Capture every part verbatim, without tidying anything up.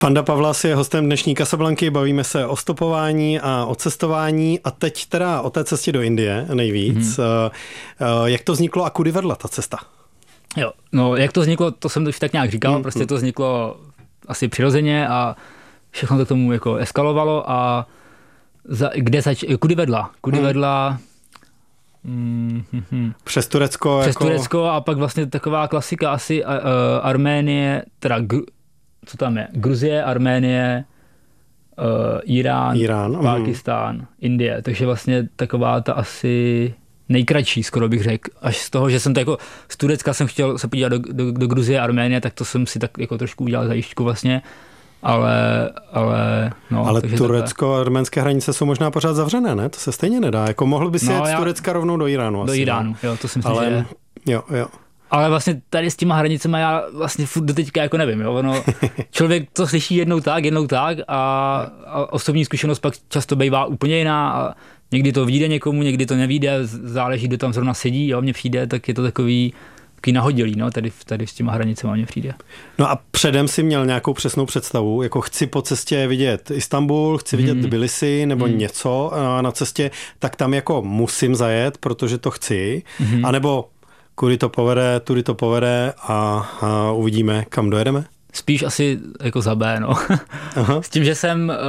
Panda Pavlas je hostem dnešní Casablanky, bavíme se o stopování a o cestování a teď teda o té cestě do Indie nejvíc. Mm-hmm. Jak to vzniklo a kudy vedla ta cesta? Jo, no jak to vzniklo, to jsem už tak nějak říkal, mm-hmm. prostě to vzniklo asi přirozeně a všechno to k tomu jako eskalovalo a za, kde zač, kudy vedla? Kudy mm. vedla mm-hmm. Přes Turecko. Přes jako... Turecko a pak vlastně taková klasika asi uh, Arménie, teda Gru, co tam je? Gruzie, Arménie, uh, Irán, Irán Pákistán, mm. Indie, takže vlastně taková ta asi nejkratší, skoro bych řekl. Až z toho, že jsem to jako z Turecka jsem chtěl se podívat do, do, do Gruzie, Arménie, tak to jsem si tak jako trošku udělal zajížďku vlastně. Ale, ale, no, ale Turecko a arménské hranice jsou možná pořád zavřené, ne? To se stejně nedá. Jako mohl by si no, jet já... z Turecka rovnou do Iránu. Do asi, Iránu, ne? jo, to jsem si ale... že... Jo, jo. Ale vlastně tady s těma hranicema já vlastně furt doteďka jako nevím, jo. Ono, člověk to slyší jednou tak, jednou tak a, a osobní zkušenost pak často bývá úplně jiná a někdy to vyjde někomu, někdy to nevyjde, záleží, kdo tam zrovna sedí, jo, mně přijde, tak je to takový takový nahodilý, no, tady, tady s těma hranicema mně přijde. No a předem si měl nějakou přesnou představu, jako chci po cestě vidět Istanbul, chci vidět mm. Tbilisi nebo mm. něco na cestě, tak tam jako musím zajet, protože to chci, mm. anebo kudy to povede, tudy to povede a, a uvidíme, kam dojedeme? Spíš asi jako za B, no. Aha. S tím, že jsem uh,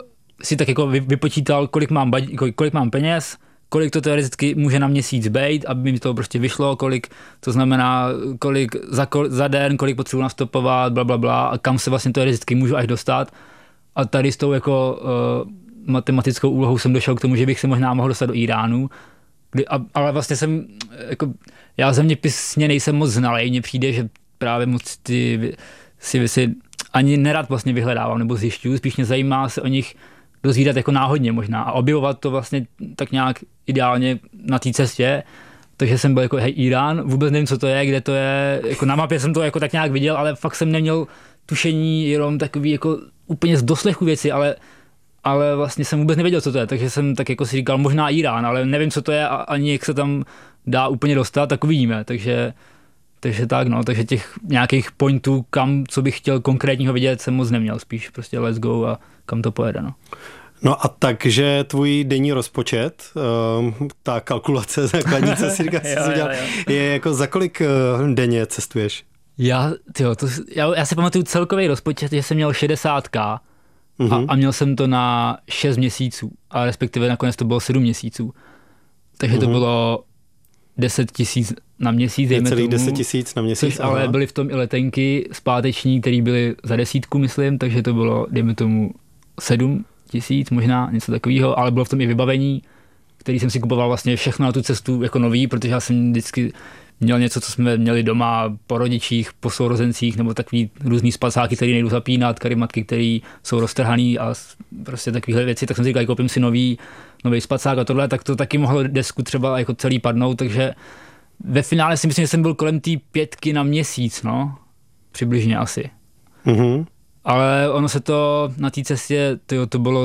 si tak jako vypočítal, kolik mám, kolik mám peněz, kolik to teoreticky může na měsíc být, aby mi to prostě vyšlo, kolik, to znamená, kolik za, za den, kolik potřebuji nastopovat, bla, bla, bla, a kam se vlastně teoreticky můžu až dostat. A tady s tou jako uh, matematickou úlohou jsem došel k tomu, že bych se možná mohl dostat do Iránu, kdy, a, ale vlastně jsem, jako, já zeměpisně nejsem moc znalej, mně přijde, že právě moc ty si, si ani nerad vlastně vyhledávám nebo zjišťuju, spíš mě zajímá se o nich dozvídat jako náhodně možná a objevovat to vlastně tak nějak ideálně na té cestě. Takže jsem byl jako hej, Irán, vůbec nevím, co to je, kde to je, jako na mapě jsem to jako tak nějak viděl, ale fakt jsem neměl tušení, jenom takový jako úplně z doslechu věci, ale, ale vlastně jsem vůbec nevěděl, co to je, takže jsem tak jako si říkal možná Irán, ale nevím, co to je a ani jak se tam dá úplně dostat, tak uvidíme, takže takže tak no, takže těch nějakých pointů, kam, co bych chtěl konkrétního vidět, jsem moc neměl, spíš prostě let's go a kam to pojede, no. No a takže tvůj denní rozpočet, uh, ta kalkulace základní, co si říkáš, jo, jo, jo. je jako za kolik uh, denně cestuješ? Já, tyjo, to, já, já si pamatuju celkový rozpočet, že jsem měl šedesát tisíc uh-huh. a, a měl jsem to na šest měsíců, a respektive nakonec to bylo sedm měsíců. Takže uh-huh. to bylo deset tisíc na měsíc, dejme celých tomu. deset tisíc na měsíc. Ale byly v tom i letenky zpáteční, které byly za desítku, myslím, takže to bylo, dejme tomu, sedm tisíc, možná něco takového, ale bylo v tom i vybavení, který jsem si kupoval vlastně všechno na tu cestu jako nový, protože já jsem vždycky měl něco, co jsme měli doma po rodičích, po sourozencích, nebo takový různý spacáky, které nejdu zapínat, karimatky, které jsou roztrhaný a prostě takovéhle věci, tak jsem si říkal, koupím si nový, nový spacák a tohle, tak to taky mohlo desku třeba jako celý padnout, takže ve finále si myslím, že jsem byl kolem té pětky na měsíc, no, přibližně asi. Mhm. Ale ono se to na té cestě, tyjo, to bylo,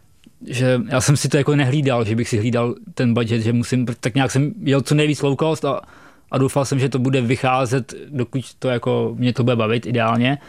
že já jsem si to jako nehlídal, že bych si hlídal ten budget, že musím, tak nějak jsem jel co nejvíc low cost a, a doufal jsem, že to bude vycházet, dokud to jako, mě to bude bavit ideálně.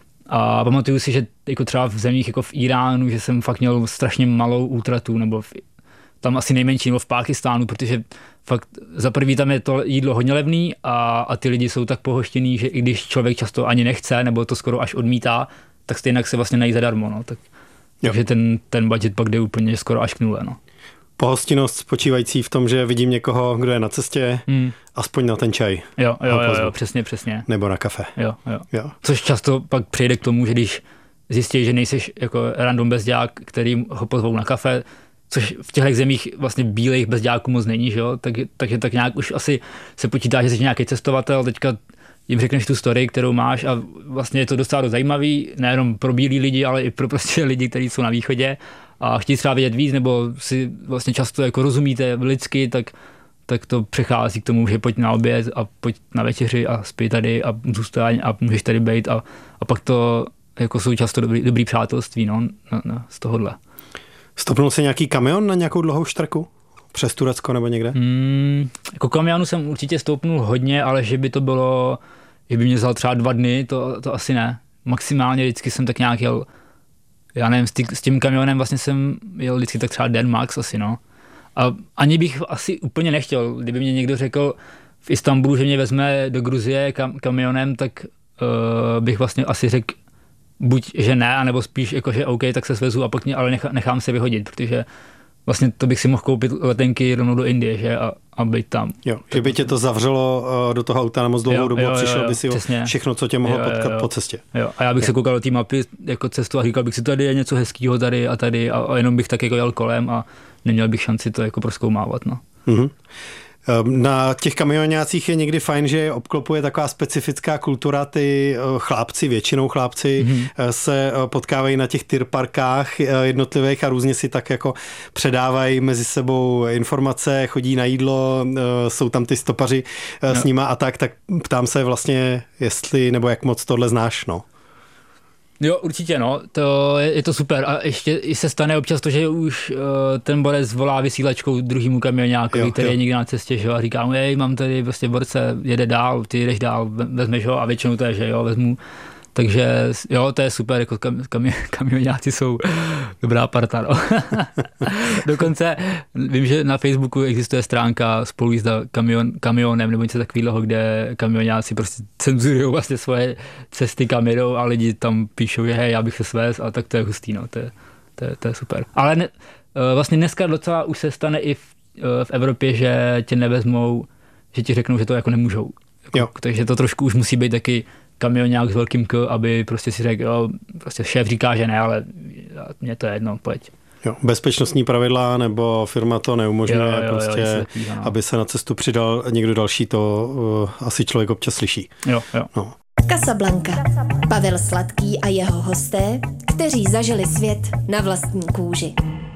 A pamatuju si, že jako třeba v zemích jako v Iránu, že jsem fakt měl strašně malou útratu, nebo v, tam asi nejmenší, nebo v Pákistánu, protože fakt za prvý tam je to jídlo hodně levný a, a ty lidi jsou tak pohoštěný, že i když člověk často ani nechce, nebo to skoro až odmítá, tak stejně se vlastně nají zadarmo, no. Tak, takže ten, ten budget pak jde úplně skoro až k nule, no. Pohostinnost spočívající v tom, že vidím někoho, kdo je na cestě, hmm. aspoň na ten čaj. Jo, jo, jo, jo, přesně, přesně. Nebo na kafe. Jo, jo, jo. Což často pak přijde k tomu, že když zjistí, že nejseš jako random bezďák, který ho pozvou na kafe, což v těchto zemích vlastně bílejch bezďáků moc není, že jo, tak, takže tak nějak už asi se počítá, že jsi nějaký cestovatel, teďka jim řekneš tu story, kterou máš a vlastně je to docela zajímavý, nejenom pro bílí lidi, ale i pro prostě lidi, kteří jsou na východě a chtějí třeba vědět víc, nebo si vlastně často jako rozumíte lidsky, tak, tak to přechází k tomu, že pojď na oběd a pojď na večeři a spí tady a zůstaň a můžeš tady být a, a pak to jako jsou často dobrý, dobrý přátelství, no, no, no, z tohohle. Stopnul jsi nějaký kamion na nějakou dlouhou štrku? Přes Turecko nebo někde? Hmm, jako kamionu jsem určitě stoupnul hodně, ale že by to bylo, že by mě vzal třeba dva dny, to, to asi ne. maximálně vždycky jsem tak nějak jel, já nevím, s, tý, s tím kamionem vlastně jsem jel vždycky tak třeba den max asi, no. A ani bych asi úplně nechtěl, kdyby mě někdo řekl v Istanbulu, že mě vezme do Gruzie kam, kamionem, tak uh, bych vlastně asi řekl buď, že ne, anebo spíš jako, že OK, tak se svezu a pak mě, ale nechá, nechám se vyhodit, protože vlastně to bych si mohl koupit letenky rovnou do Indie, že, a, a být tam. Jo, že by tě to zavřelo uh, do toho auta na moc dlouhou dobu a přišel jo, jo, by si přesně. Všechno, co tě mohlo jo, potkat jo, jo. po cestě. Jo, a já bych jo. se koukal do té mapy jako cestu a říkal bych si, tady je něco hezkýho tady a tady a, a jenom bych tak jako jel kolem a neměl bych šanci to jako proskoumávat, no. Mhm. Na těch kamionácích je někdy fajn, že obklopuje taková specifická kultura, ty chlápci, většinou chlápci mm-hmm. se potkávají na těch tyrparkách jednotlivých a různě si tak jako předávají mezi sebou informace, chodí na jídlo, jsou tam ty stopaři no. s nima a tak, tak ptám se vlastně, jestli nebo jak moc tohle znáš, no. Jo, určitě, no, to je, je to super a ještě se stane občas to, že už uh, ten borec volá vysílačkou druhýmu kamionákovi, který jo. je někde na cestě, že jo, a říká mu, jej, mám tady prostě borce, jede dál, ty jdeš dál, vezmeš ho a většinou to je, že jo, vezmu. Takže jo, to je super, jako kam, kam, kamionáci jsou dobrá parta, no. Dokonce vím, že na Facebooku existuje stránka spolujízda kamion, kamionem nebo něco takového, kde kamionáci prostě cenzurují vlastně svoje cesty, kam jedou a lidi tam píšou, že hej, já bych se svez a tak to je hustý, no, to je, to je, to je super. Ale ne, vlastně dneska docela už se stane i v, v Evropě, že tě nevezmou, že ti řeknou, že to jako nemůžou. Jo. Takže to trošku už musí být taky kamionák s velkým K, aby prostě si řekl, jo, prostě šéf říká, že ne, ale mně to je jedno, pojď. Jo, bezpečnostní pravidla nebo firma to neumožňuje, jo, jo, prostě, jo, takový, no. aby se na cestu přidal někdo další, to uh, asi člověk občas slyší. Jo, jo. No. Casablanca. Pavel Sladký a jeho hosté, kteří zažili svět na vlastní kůži.